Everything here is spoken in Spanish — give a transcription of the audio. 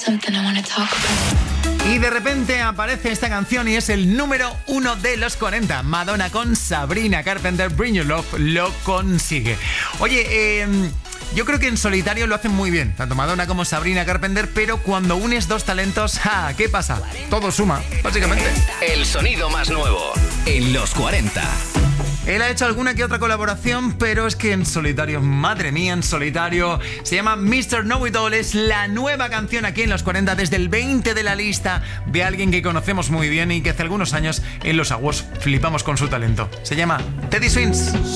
Y de repente aparece esta canción y es el número 1 de los 40. Madonna con Sabrina Carpenter, Bring Your Love, lo consigue. Oye, yo creo que en solitario lo hacen muy bien, tanto Madonna como Sabrina Carpenter, pero cuando unes dos talentos, ¿qué pasa? Todo suma, básicamente. El sonido más nuevo en los 40. Él ha hecho alguna que otra colaboración, pero es que en solitario, madre mía, en solitario. Se llama Mr. Know It All, es la nueva canción aquí en los 40, desde el 20 de la lista, de alguien que conocemos muy bien y que hace algunos años en los awards flipamos con su talento. Se llama Teddy Swims.